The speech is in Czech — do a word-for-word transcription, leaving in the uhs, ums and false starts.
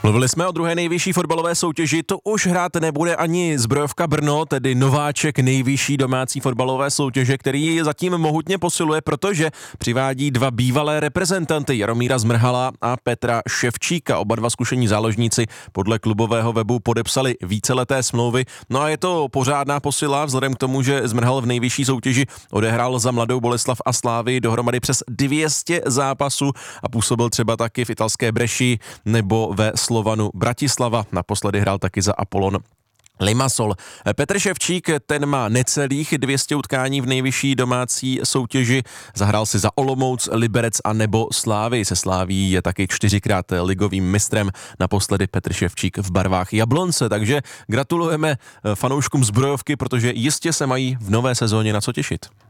Mluvili jsme o druhé nejvyšší fotbalové soutěži, to už hrát nebude ani Zbrojovka Brno, tedy nováček nejvyšší domácí fotbalové soutěže, který zatím mohutně posiluje, protože přivádí dva bývalé reprezentanty, Jaromíra Zmrhala a Petra Ševčíka. Oba dva zkušení záložníci podle klubového webu podepsali víceleté smlouvy. No a je to pořádná posila, vzhledem k tomu, že Zmrhal v nejvyšší soutěži odehrál za Mladou Boleslav a Slávii dohromady přes dvě stě zápasů a působil třeba taky v italské Breši nebo ve Slovanu Bratislava. Naposledy hrál taky za Apollon Limassol. Petr Ševčík, ten má necelých dvě stě utkání v nejvyšší domácí soutěži. Zahrál si za Olomouc, Liberec a nebo Slávii. Se Sláví je taky čtyřikrát ligovým mistrem. Naposledy Petr Ševčík v barvách Jablonce. Takže gratulujeme fanouškům Zbrojovky, protože jistě se mají v nové sezóně na co těšit.